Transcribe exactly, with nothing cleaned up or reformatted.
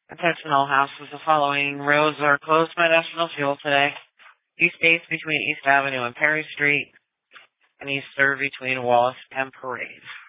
Attention all houses. The following roads are closed by national fuel today. East eighth between East Avenue and Perry Street, and East third between Wallace and Parade.